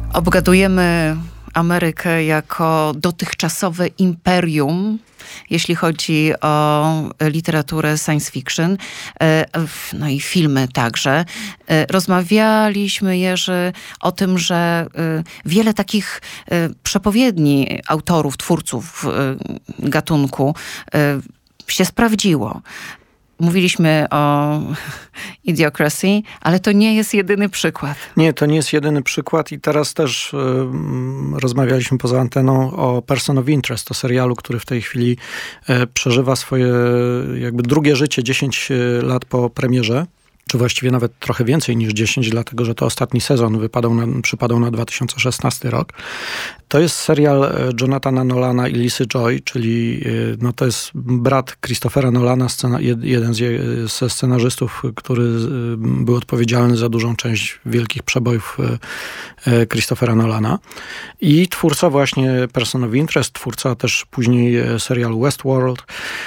Obgadujemy Amerykę jako dotychczasowe imperium, jeśli chodzi o literaturę science fiction, no i filmy także. Rozmawialiśmy, Jerzy, o tym, że wiele takich przepowiedni autorów, twórców gatunku się sprawdziło. Mówiliśmy o Idiocracy, ale to nie jest jedyny przykład. Nie, to nie jest jedyny przykład i teraz też rozmawialiśmy poza anteną o Person of Interest, o serialu, który w tej chwili przeżywa swoje jakby drugie życie 10 lat po premierze. Czy właściwie nawet trochę więcej niż 10, dlatego że to ostatni sezon przypadał na 2016 rok. To jest serial Jonathana Nolana i Lisy Joy, czyli no to jest brat Christophera Nolana, jeden ze scenarzystów, który był odpowiedzialny za dużą część wielkich przebojów Christophera Nolana. I twórca właśnie Person of Interest, twórca też później serialu Westworld.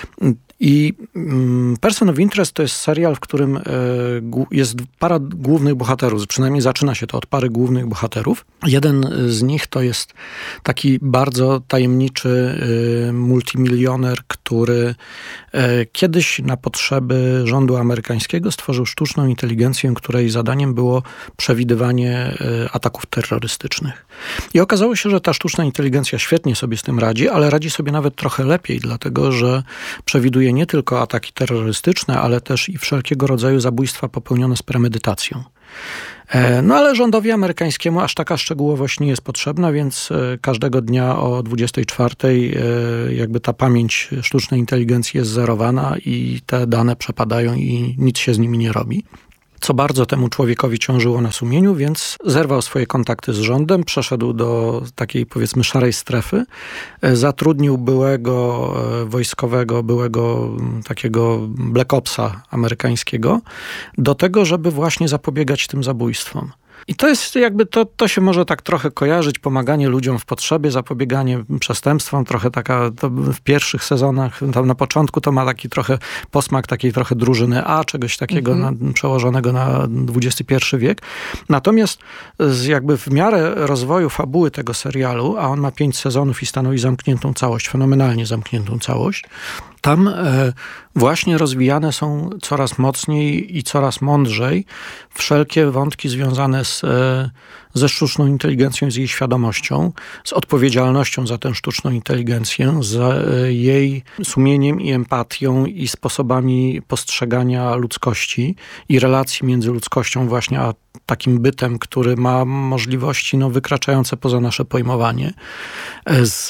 I Person of Interest to jest serial, w którym jest para głównych bohaterów, przynajmniej zaczyna się to od pary głównych bohaterów. Jeden z nich to jest taki bardzo tajemniczy multimilioner, który kiedyś na potrzeby rządu amerykańskiego stworzył sztuczną inteligencję, której zadaniem było przewidywanie ataków terrorystycznych. I okazało się, że ta sztuczna inteligencja świetnie sobie z tym radzi, ale radzi sobie nawet trochę lepiej, dlatego że przewiduje nie tylko ataki terrorystyczne, ale też i wszelkiego rodzaju zabójstwa popełnione z premedytacją. No ale rządowi amerykańskiemu aż taka szczegółowość nie jest potrzebna, więc każdego dnia o 24:00 jakby ta pamięć sztucznej inteligencji jest zerowana i te dane przepadają i nic się z nimi nie robi. Co bardzo temu człowiekowi ciążyło na sumieniu, więc zerwał swoje kontakty z rządem, przeszedł do takiej, powiedzmy, szarej strefy, zatrudnił byłego wojskowego, byłego takiego Black Opsa amerykańskiego do tego, żeby właśnie zapobiegać tym zabójstwom. I to jest jakby, to się może tak trochę kojarzyć, pomaganie ludziom w potrzebie, zapobieganie przestępstwom, trochę taka, to w pierwszych sezonach, tam na początku to ma taki trochę posmak takiej trochę drużyny A, czegoś takiego przełożonego na XXI wiek. Natomiast jakby w miarę rozwoju fabuły tego serialu, a on ma 5 sezonów i stanowi zamkniętą całość, fenomenalnie zamkniętą całość, tam właśnie rozwijane są coraz mocniej i coraz mądrzej wszelkie wątki związane ze sztuczną inteligencją, z jej świadomością, z odpowiedzialnością za tę sztuczną inteligencję, z jej sumieniem i empatią i sposobami postrzegania ludzkości i relacji między ludzkością właśnie a takim bytem, który ma możliwości wykraczające poza nasze pojmowanie, z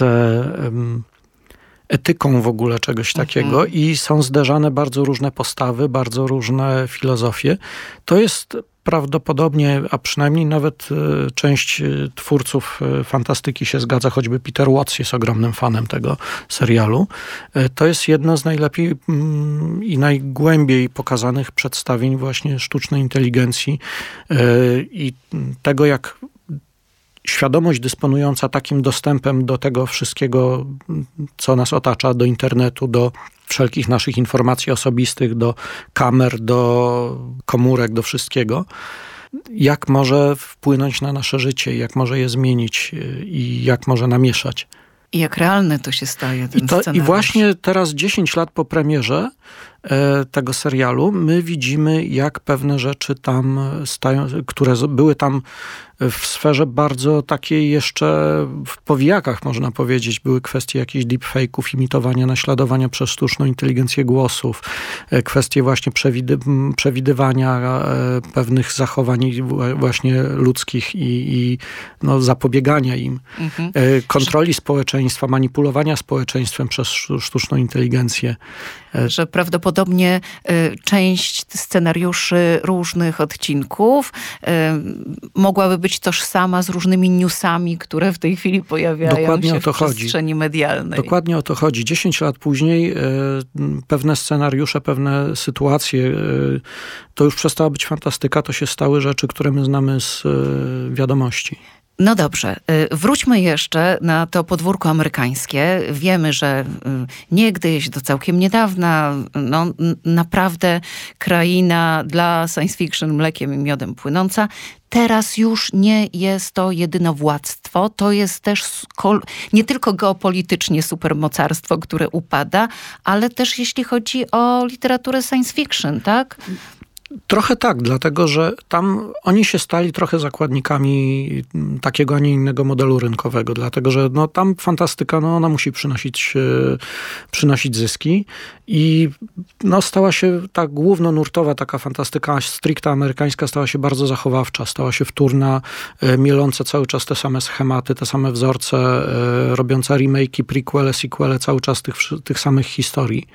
etyką w ogóle czegoś takiego i są zderzane bardzo różne postawy, bardzo różne filozofie. To jest prawdopodobnie, a przynajmniej nawet część twórców fantastyki się zgadza, choćby Peter Watts jest ogromnym fanem tego serialu. To jest jedno z najlepiej i najgłębiej pokazanych przedstawień właśnie sztucznej inteligencji i tego, jak świadomość dysponująca takim dostępem do tego wszystkiego, co nas otacza, do internetu, do wszelkich naszych informacji osobistych, do kamer, do komórek, do wszystkiego, jak może wpłynąć na nasze życie, jak może je zmienić i jak może namieszać. I jak realne to się staje, ten scenariusz. I właśnie teraz 10 lat po premierze tego serialu my widzimy, jak pewne rzeczy tam stają, które były tam w sferze bardzo takiej jeszcze w powijakach, można powiedzieć. Były kwestie jakichś deepfake'ów, imitowania, naśladowania przez sztuczną inteligencję głosów, kwestie właśnie przewidywania pewnych zachowań właśnie ludzkich i zapobiegania im. Kontroli społeczeństwa, manipulowania społeczeństwem przez sztuczną inteligencję. Że prawdopodobnie część scenariuszy różnych odcinków mogłaby być tożsama z różnymi newsami, które w tej chwili pojawiają się w przestrzeni medialnej. Dokładnie o to chodzi. 10 lat później pewne scenariusze, pewne sytuacje, to już przestała być fantastyka, to się stały rzeczy, które my znamy z wiadomości. No dobrze, wróćmy jeszcze na to podwórko amerykańskie. Wiemy, że niegdyś, do całkiem niedawna, no naprawdę kraina dla science fiction mlekiem i miodem płynąca. Teraz już nie jest to jedynowładztwo, to jest też nie tylko geopolitycznie supermocarstwo, które upada, ale też jeśli chodzi o literaturę science fiction, tak? Trochę tak, dlatego że tam oni się stali trochę zakładnikami takiego, a nie innego modelu rynkowego, dlatego że no, tam fantastyka, no, ona musi przynosić zyski i no, stała się ta głównonurtowa taka fantastyka stricte amerykańska, stała się bardzo zachowawcza, stała się wtórna, mieląca cały czas te same schematy, te same wzorce, robiąca remake'i, prequele, sequele, cały czas tych samych historii.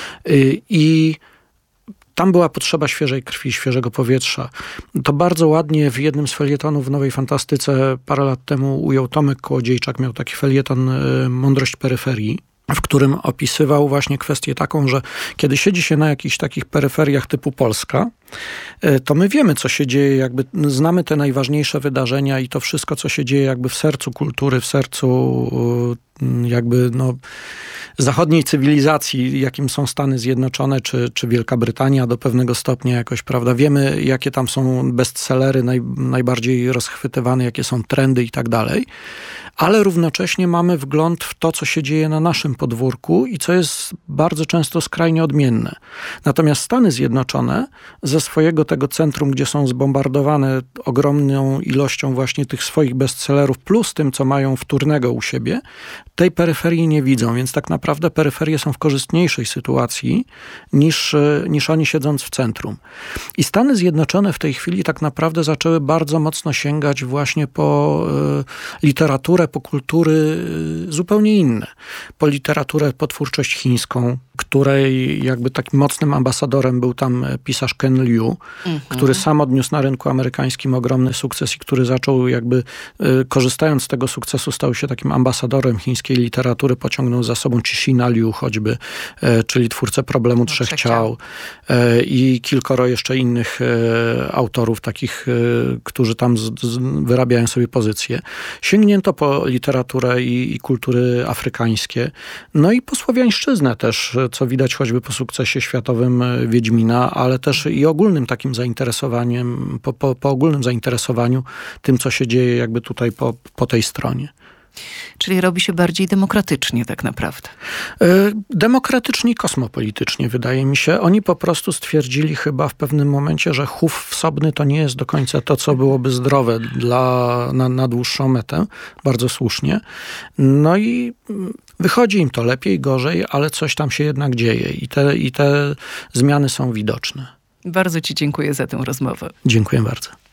I tam była potrzeba świeżej krwi, świeżego powietrza. To bardzo ładnie w jednym z felietonów w Nowej Fantastyce parę lat temu ujął Tomek Kołodziejczak. Miał taki felieton Mądrość peryferii, w którym opisywał właśnie kwestię taką, że kiedy siedzi się na jakichś takich peryferiach typu Polska, to my wiemy, co się dzieje, jakby znamy te najważniejsze wydarzenia i to wszystko, co się dzieje jakby w sercu kultury, w sercu jakby no, zachodniej cywilizacji, jakim są Stany Zjednoczone czy Wielka Brytania do pewnego stopnia jakoś, prawda? Wiemy, jakie tam są bestsellery najbardziej rozchwytywane, jakie są trendy i tak dalej, ale równocześnie mamy wgląd w to, co się dzieje na naszym podwórku i co jest bardzo często skrajnie odmienne. Natomiast Stany Zjednoczone ze swojego tego centrum, gdzie są zbombardowane ogromną ilością właśnie tych swoich bestsellerów, plus tym, co mają wtórnego u siebie, tej peryferii nie widzą, więc tak naprawdę peryferie są w korzystniejszej sytuacji niż oni siedząc w centrum. I Stany Zjednoczone w tej chwili tak naprawdę zaczęły bardzo mocno sięgać właśnie po literaturę, po kultury zupełnie inne. Po literaturę, po twórczość chińską, której jakby takim mocnym ambasadorem był tam pisarz Ken Liu, który sam odniósł na rynku amerykańskim ogromny sukces i który zaczął jakby, korzystając z tego sukcesu, stał się takim ambasadorem chińskiej literatury, pociągnął za sobą Cixina Liu choćby, czyli twórcę Problemu Trzech Ciał i kilkoro jeszcze innych autorów takich, którzy tam wyrabiają sobie pozycję. Sięgnięto po literaturę i kultury afrykańskie, no i po słowiańszczyznę też, co widać choćby po sukcesie światowym Wiedźmina, ale też i ogólnym takim zainteresowaniem, po ogólnym zainteresowaniu tym, co się dzieje jakby tutaj po tej stronie. Czyli robi się bardziej demokratycznie tak naprawdę. Demokratycznie i kosmopolitycznie, wydaje mi się. Oni po prostu stwierdzili chyba w pewnym momencie, że chów wsobny to nie jest do końca to, co byłoby zdrowe na dłuższą metę. Bardzo słusznie. No i wychodzi im to lepiej, gorzej, ale coś tam się jednak dzieje i te zmiany są widoczne. Bardzo ci dziękuję za tę rozmowę. Dziękuję bardzo.